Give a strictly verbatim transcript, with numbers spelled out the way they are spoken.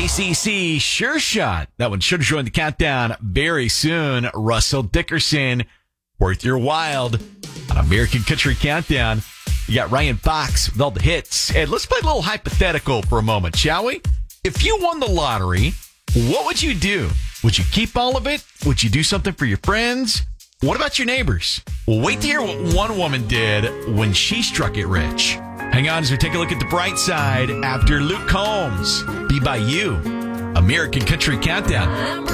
A C C Sure Shot. That one should join the countdown very soon. Russell Dickerson, Worth Your Wild on American Country Countdown. You got Ryan Fox with all the hits. And let's play a little hypothetical for a moment, shall we? If you won the lottery, what would you do? Would you keep all of it? Would you do something for your friends? What about your neighbors? Well, wait to hear what one woman did when she struck it rich. Hang on as we take a look at the bright side after Luke Combs. Be By You. American Country Countdown.